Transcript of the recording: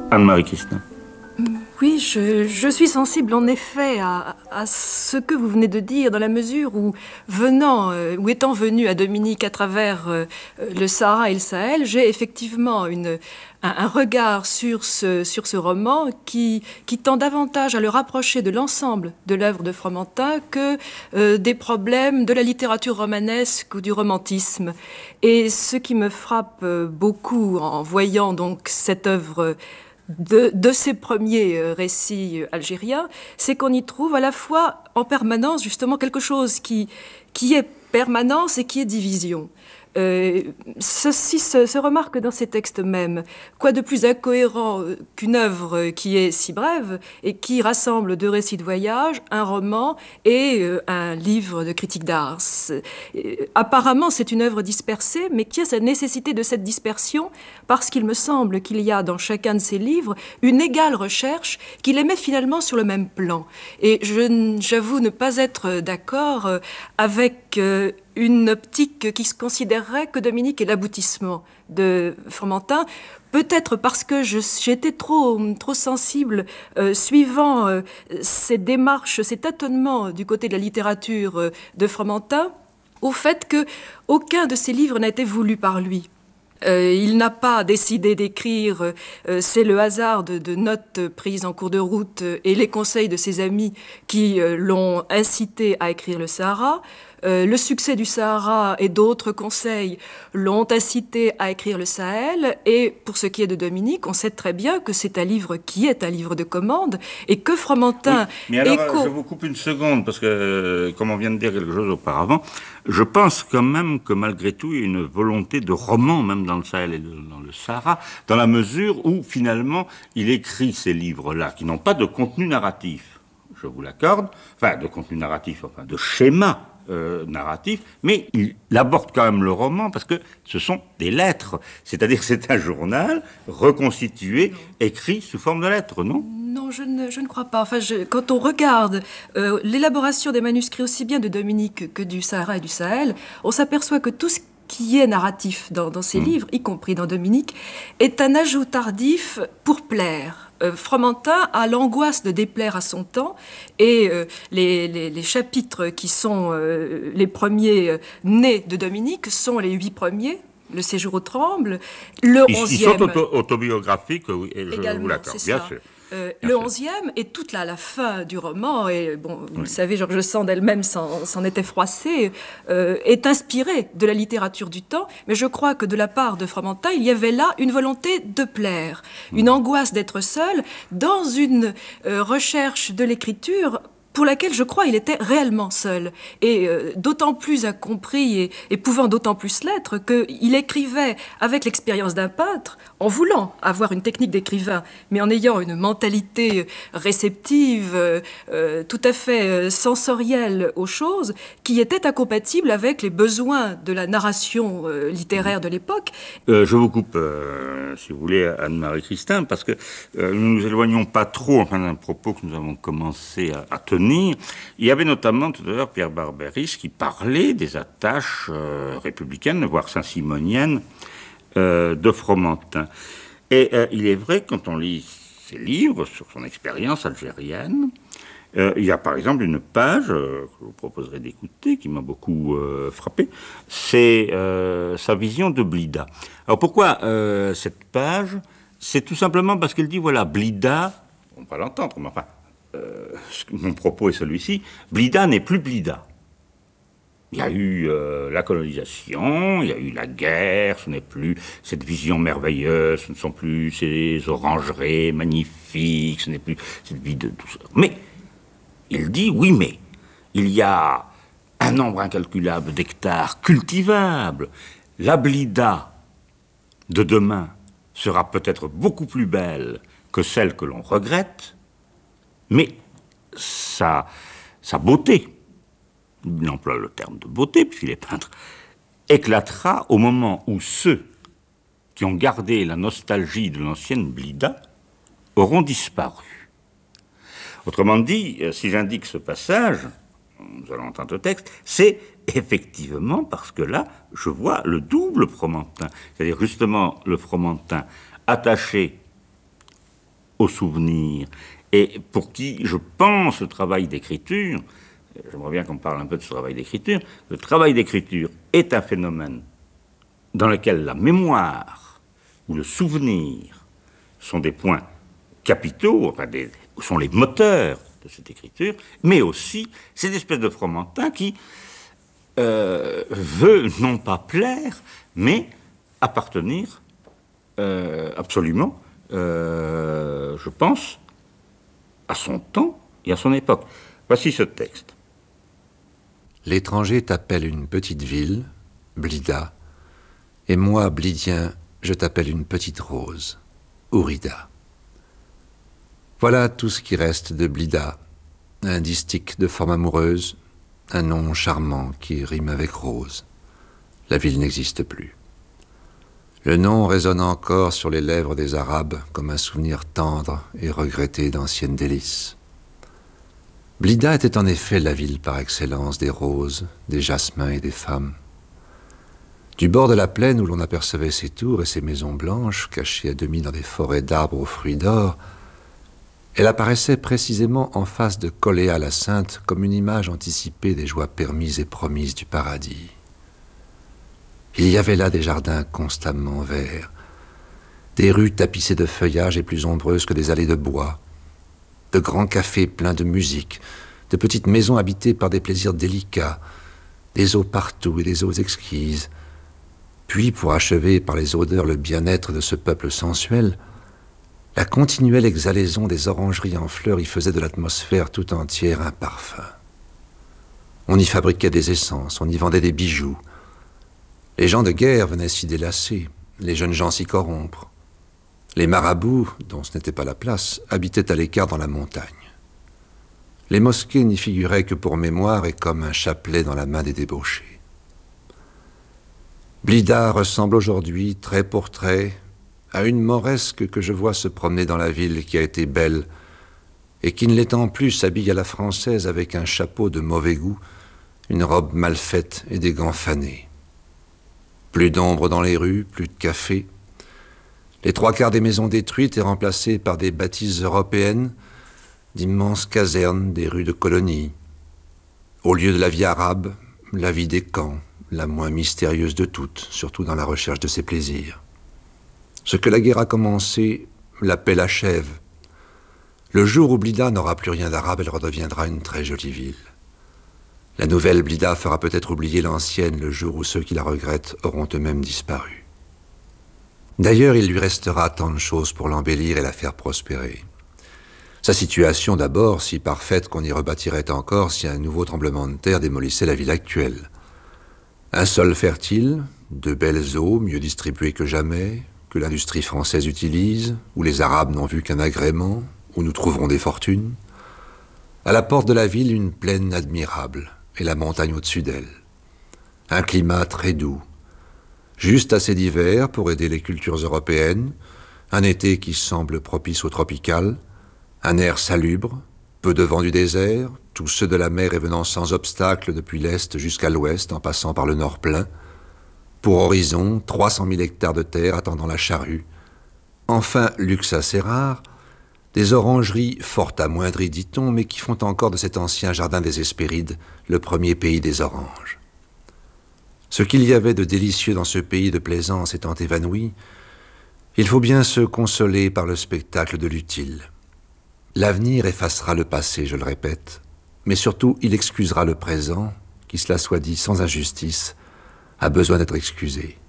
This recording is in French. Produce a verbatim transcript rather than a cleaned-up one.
Anne-Marie Christin. Oui, je, je suis sensible en effet à, à ce que vous venez de dire, dans la mesure où, venant, euh, ou étant venue à Dominique à travers euh, le Sahara et le Sahel, j'ai effectivement une, un, un regard sur ce, sur ce roman qui, qui tend davantage à le rapprocher de l'ensemble de l'œuvre de Fromentin que euh, des problèmes de la littérature romanesque ou du romantisme. Et ce qui me frappe beaucoup en voyant donc cette œuvre De, de ces premiers euh, récits euh, algériens, c'est qu'on y trouve à la fois en permanence justement quelque chose qui, qui est permanence et qui est division. Euh, ceci se, se remarque dans ces textes mêmes. Quoi de plus incohérent qu'une œuvre qui est si brève et qui rassemble deux récits de voyage, un roman et euh, un livre de critique d'art. Euh, apparemment, c'est une œuvre dispersée, mais qui a cette nécessité de cette dispersion parce qu'il me semble qu'il y a dans chacun de ces livres une égale recherche qui les met finalement sur le même plan. Et je, j'avoue ne pas être d'accord avec euh, une optique qui se considérerait que Dominique est l'aboutissement de Fromentin, peut-être parce que je, j'étais trop, trop sensible, euh, suivant euh, ces démarches, ces tâtonnements du côté de la littérature euh, de Fromentin, au fait que aucun de ces livres n'a été voulu par lui. Euh, il n'a pas décidé d'écrire, euh, c'est le hasard de, de notes prises en cours de route euh, et les conseils de ses amis qui euh, l'ont incité à écrire le Sahara. Euh, le succès du Sahara et d'autres conseils l'ont incité à écrire le Sahel. Et pour ce qui est de Dominique, on sait très bien que c'est un livre qui est un livre de commande et que Fromentin... Oui, mais alors, écho... je vous coupe une seconde, parce que, comme on vient de dire quelque chose auparavant, je pense quand même que malgré tout, il y a une volonté de roman, même dans le Sahel et dans le Sahara, dans la mesure où, finalement, il écrit ces livres-là, qui n'ont pas de contenu narratif, je vous l'accorde, enfin, de contenu narratif, enfin, de schéma Euh, narratif, mais il aborde quand même le roman parce que ce sont des lettres. C'est-à-dire que c'est un journal reconstitué, écrit sous forme de lettres, non ? Non, je ne, je ne crois pas. Enfin, je, quand on regarde euh, l'élaboration des manuscrits aussi bien de Dominique que du Sahara et du Sahel, on s'aperçoit que tout ce qui est narratif dans, dans ces mmh. livres, y compris dans Dominique, est un ajout tardif pour plaire. Euh, Fromentin a l'angoisse de déplaire à son temps et euh, les, les, les chapitres qui sont euh, les premiers euh, nés de Dominique sont les huit premiers, le séjour au Tremble, le ils, onzième... Ils sont auto autobiographiques, oui, et je également, vous l'accorde, bien ça. sûr. Euh, le onzième est toute la, la fin du roman, et bon, vous oui. le savez, George Sand elle-même s'en, s'en était froissée, euh, est inspirée de la littérature du temps, mais je crois que de la part de Fromentin, il y avait là une volonté de plaire, une mmh. angoisse d'être seul, dans une euh, recherche de l'écriture pour laquelle je crois il était réellement seul, et euh, d'autant plus incompris et, et pouvant d'autant plus l'être qu'il écrivait avec l'expérience d'un peintre, en voulant avoir une technique d'écrivain, mais en ayant une mentalité réceptive, euh, euh, tout à fait euh, sensorielle aux choses, qui était incompatible avec les besoins de la narration euh, littéraire de l'époque. Euh, je vous coupe, euh, si vous voulez, Anne-Marie Christin, parce que euh, nous nous éloignons pas trop enfin, d'un propos que nous avons commencé à, à tenir. Il y avait notamment tout à l'heure Pierre Barberis qui parlait des attaches euh, républicaines, voire saint-simoniennes, euh, de Fromentin. Et euh, il est vrai, quand on lit ses livres sur son expérience algérienne, euh, il y a par exemple une page euh, que je vous proposerai d'écouter, qui m'a beaucoup euh, frappé, c'est euh, sa vision de Blida. Alors pourquoi euh, cette page ? C'est tout simplement parce qu'elle dit, voilà, Blida, on va l'entendre, mais enfin, Euh, mon propos est celui-ci, Blida n'est plus Blida. Il y a eu euh, la colonisation, il y a eu la guerre, ce n'est plus cette vision merveilleuse, ce ne sont plus ces orangeries magnifiques, ce n'est plus cette vie de douceur. Mais, il dit, oui, mais, il y a un nombre incalculable d'hectares cultivables. La Blida de demain sera peut-être beaucoup plus belle que celle que l'on regrette, mais sa, sa beauté, il emploie le terme de beauté, puisqu'il est peintre, éclatera au moment où ceux qui ont gardé la nostalgie de l'ancienne Blida auront disparu. Autrement dit, si j'indique ce passage, nous allons entendre le texte, c'est effectivement parce que là, je vois le double Fromentin, c'est-à-dire justement le Fromentin attaché au souvenir, et pour qui, je pense, le travail d'écriture, j'aimerais bien qu'on parle un peu de ce travail d'écriture, le travail d'écriture est un phénomène dans lequel la mémoire ou le souvenir sont des points capitaux, enfin des, sont les moteurs de cette écriture, mais aussi cette espèce de fromentin qui euh, veut non pas plaire, mais appartenir euh, absolument, euh, je pense, à son temps et à son époque. Voici ce texte. L'étranger t'appelle une petite ville, Blida, et moi, Blidien, je t'appelle une petite rose, Ourida. Voilà tout ce qui reste de Blida, un distique de forme amoureuse, un nom charmant qui rime avec rose. La ville n'existe plus. Le nom résonne encore sur les lèvres des Arabes comme un souvenir tendre et regretté d'anciennes délices. Blida était en effet la ville par excellence des roses, des jasmins et des femmes. Du bord de la plaine où l'on apercevait ses tours et ses maisons blanches, cachées à demi dans des forêts d'arbres aux fruits d'or, elle apparaissait précisément en face de Coléa la Sainte comme une image anticipée des joies permises et promises du paradis. Il y avait là des jardins constamment verts, des rues tapissées de feuillage et plus ombreuses que des allées de bois, de grands cafés pleins de musique, de petites maisons habitées par des plaisirs délicats, des eaux partout et des eaux exquises. Puis, pour achever par les odeurs le bien-être de ce peuple sensuel, la continuelle exhalaison des orangeries en fleurs y faisait de l'atmosphère tout entière un parfum. On y fabriquait des essences, on y vendait des bijoux. Les gens de guerre venaient s'y délasser, les jeunes gens s'y corrompre. Les marabouts, dont ce n'était pas la place, habitaient à l'écart dans la montagne. Les mosquées n'y figuraient que pour mémoire et comme un chapelet dans la main des débauchés. Blida ressemble aujourd'hui, trait pour trait, à une mauresque que je vois se promener dans la ville qui a été belle et qui ne l'étant plus s'habille à la française avec un chapeau de mauvais goût, une robe mal faite et des gants fanés. Plus d'ombre dans les rues, plus de café. Les trois quarts des maisons détruites et remplacées par des bâtisses européennes, d'immenses casernes, des rues de colonies. Au lieu de la vie arabe, la vie des camps, la moins mystérieuse de toutes, surtout dans la recherche de ses plaisirs. Ce que la guerre a commencé, la paix l'achève. Le jour où Blida n'aura plus rien d'arabe, elle redeviendra une très jolie ville. La nouvelle Blida fera peut-être oublier l'ancienne le jour où ceux qui la regrettent auront eux-mêmes disparu. D'ailleurs, il lui restera tant de choses pour l'embellir et la faire prospérer. Sa situation d'abord, si parfaite qu'on y rebâtirait encore si un nouveau tremblement de terre démolissait la ville actuelle. Un sol fertile, de belles eaux, mieux distribuées que jamais, que l'industrie française utilise, où les Arabes n'ont vu qu'un agrément, où nous trouverons des fortunes. À la porte de la ville, une plaine admirable, et la montagne au-dessus d'elle. Un climat très doux, juste assez d'hiver pour aider les cultures européennes, un été qui semble propice au tropical, un air salubre, peu de vent du désert, tous ceux de la mer et venant sans obstacle depuis l'est jusqu'à l'ouest en passant par le nord plein. Pour horizon, trois cent mille hectares de terre attendant la charrue. Enfin, luxe assez rare, des orangeries fort amoindries, dit-on, mais qui font encore de cet ancien jardin des Hespérides le premier pays des oranges. Ce qu'il y avait de délicieux dans ce pays de plaisance étant évanoui, il faut bien se consoler par le spectacle de l'utile. L'avenir effacera le passé, je le répète, mais surtout il excusera le présent, qui, cela soit dit sans injustice, a besoin d'être excusé.